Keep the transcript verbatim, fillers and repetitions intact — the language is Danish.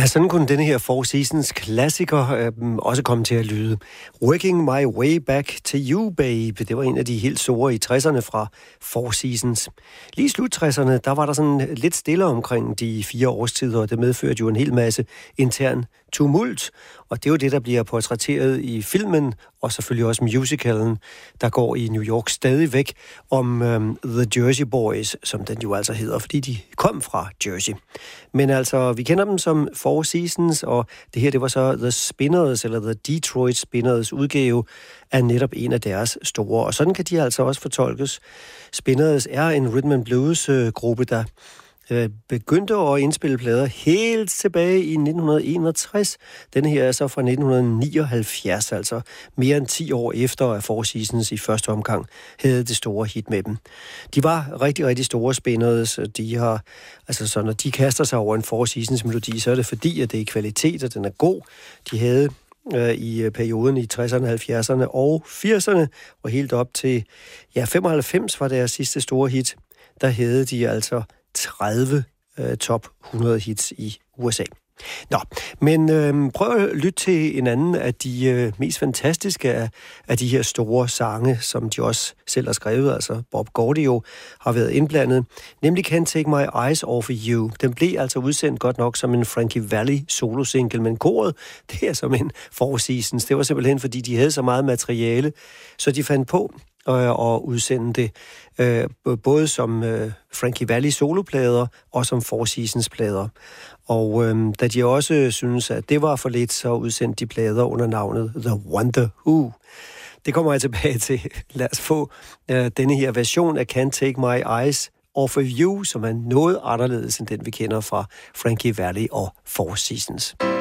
Ja, sådan kunne denne her Four Seasons klassiker øh, også komme til at lyde. Working My Way Back to You, Babe. Det var en af de helt store i tresserne fra Four Seasons. Lige i slut-tresserne, der var der sådan lidt stille omkring de fire årstider, og det medførte jo en hel masse intern tumult. Og det er jo det, der bliver portrætteret i filmen, og selvfølgelig også musicalen, der går i New York stadigvæk om um, The Jersey Boys, som den jo altså hedder, fordi de kom fra Jersey. Men altså, vi kender dem som Four Seasons, og det her, det var så The Spinners, eller The Detroit Spinners udgave af netop en af deres store. Og sådan kan de altså også fortolkes. Spinners er en rhythm and blues gruppe, der begyndte at indspille plader helt tilbage i nitten enogtres. Denne her er så fra nitten nioghalvfjerds, altså mere end ti år efter, at Four Seasons i første omgang havde det store hit med dem. De var rigtig, rigtig store Spinners. De har, altså så når de kaster sig over en Four Seasons melodi, så er det fordi, at det er kvalitet, og den er god. De havde øh, i perioden i tresserne, halvfjerdserne og firserne, og helt op til ja, femoghalvfems var deres sidste store hit. Der havde de altså tredive øh, top hundrede hits i U S A. Nå, men øh, prøv at lytte til en anden af de øh, mest fantastiske af, af de her store sange, som de også selv har skrevet, altså Bob Gaudio har været indblandet, nemlig Can't Take My Eyes Off of You. Den blev altså udsendt godt nok som en Frankie Valli solo-single, men koret, det er som en Four Seasons. Det var simpelthen, fordi de havde så meget materiale, så de fandt på og udsende det øh, både som øh, Frankie Valli soloplader og som Four Seasons plader. Og øh, da de også synes, at det var for lidt, så udsendte de plader under navnet The Wonder Who. Det kommer jeg tilbage til. Lad os få øh, denne her version af Can't Take My Eyes Off of You, som er noget anderledes end den, vi kender fra Frankie Valli og Four Seasons.